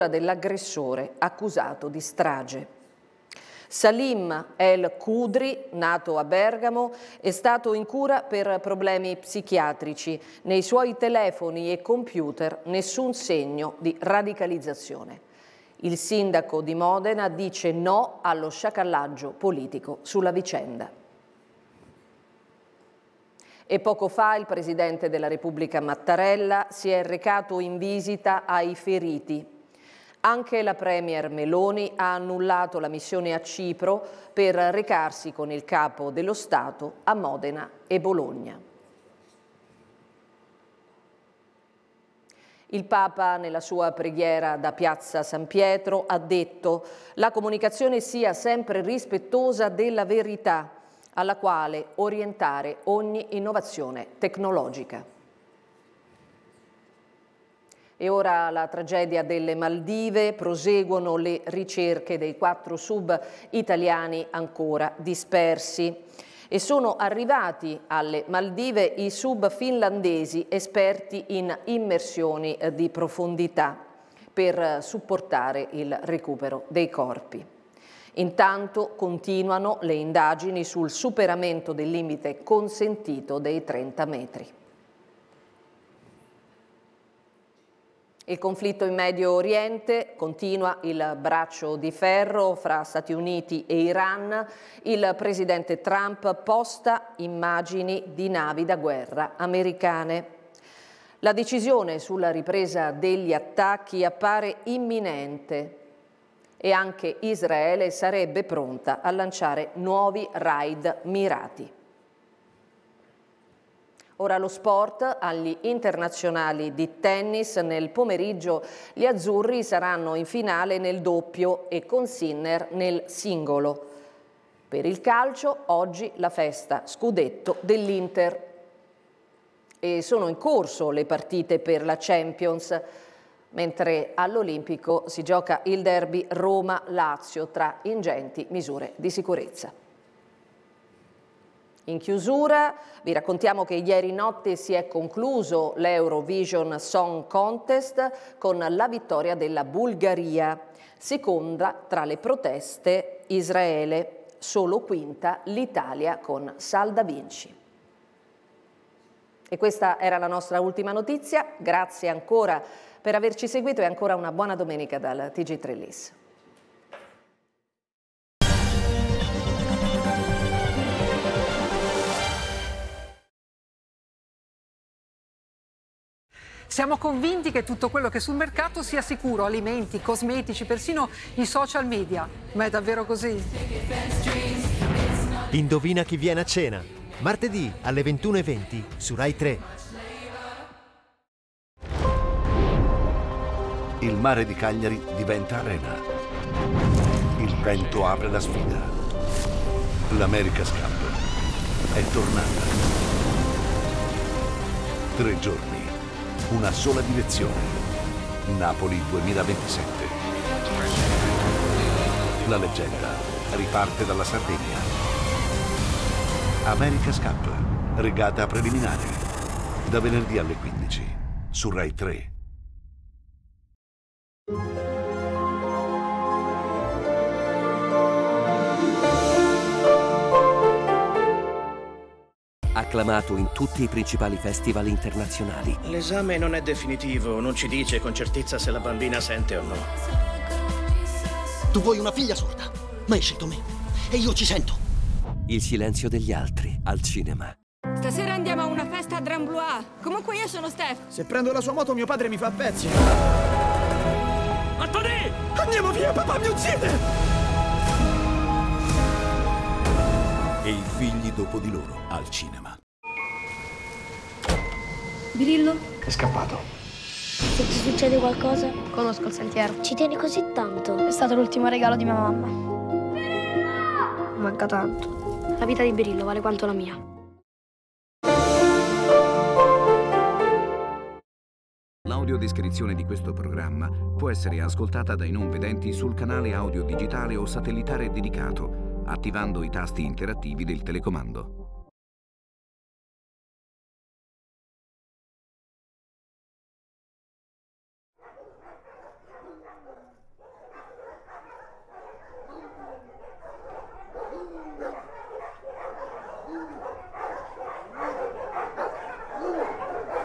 dell'aggressore accusato di strage. Salim El Khudri, nato a Bergamo, è stato in cura per problemi psichiatrici. Nei suoi telefoni e computer nessun segno di radicalizzazione. Il sindaco di Modena dice no allo sciacallaggio politico sulla vicenda. E poco fa il Presidente della Repubblica Mattarella si è recato in visita ai feriti. Anche la Premier Meloni ha annullato la missione a Cipro per recarsi con il capo dello Stato a Modena e Bologna. Il Papa, nella sua preghiera da Piazza San Pietro, ha detto: «La comunicazione sia sempre rispettosa della verità, alla quale orientare ogni innovazione tecnologica». E ora la tragedia delle Maldive, proseguono le ricerche dei 4 sub italiani ancora dispersi. E sono arrivati alle Maldive i sub finlandesi esperti in immersioni di profondità per supportare il recupero dei corpi. Intanto continuano le indagini sul superamento del limite consentito dei 30 metri. Il conflitto in Medio Oriente, continua il braccio di ferro fra Stati Uniti e Iran. Il presidente Trump posta immagini di navi da guerra americane. La decisione sulla ripresa degli attacchi appare imminente e anche Israele sarebbe pronta a lanciare nuovi raid mirati. Ora lo sport, agli internazionali di tennis. Nel pomeriggio gli azzurri saranno in finale nel doppio e con Sinner nel singolo. Per il calcio, oggi la festa scudetto dell'Inter. E sono in corso le partite per la Champions, mentre all'Olimpico si gioca il derby Roma-Lazio tra ingenti misure di sicurezza. In chiusura vi raccontiamo che ieri notte si è concluso l'Eurovision Song Contest con la vittoria della Bulgaria, seconda tra le proteste Israele, solo quinta l'Italia con Salda Vinci. E questa era la nostra ultima notizia, grazie ancora per averci seguito e ancora una buona domenica dal TG3 LIS. Siamo convinti che tutto quello che è sul mercato sia sicuro, alimenti, cosmetici, persino i social media. Ma è davvero così? Indovina chi viene a cena. Martedì alle 21:20 su Rai 3. Il mare di Cagliari diventa arena. Il vento apre la sfida. L'America's Cup è tornata. 3 giorni. Una sola direzione. Napoli 2027. La leggenda riparte dalla Sardegna. America's Cup, regata preliminare. Da venerdì alle 15 su Rai 3. Acclamato in tutti i principali festival internazionali. L'esame non è definitivo, non ci dice con certezza se la bambina sente o no. Tu vuoi una figlia sorda, ma hai scelto me e io ci sento. Il silenzio degli altri al cinema. Stasera andiamo a una festa a Dramblois. Comunque io sono Steph. Se prendo la sua moto mio padre mi fa a pezzi. Anthony! Andiamo via, papà mi uccide! E i figli dopo di loro al cinema. Birillo? È scappato. Se ti succede qualcosa? Conosco il sentiero. Ci tieni così tanto? È stato l'ultimo regalo di mia mamma. Manca tanto. La vita di Birillo vale quanto la mia. L'audiodescrizione di questo programma può essere ascoltata dai non vedenti sul canale audio digitale o satellitare dedicato, attivando i tasti interattivi del telecomando.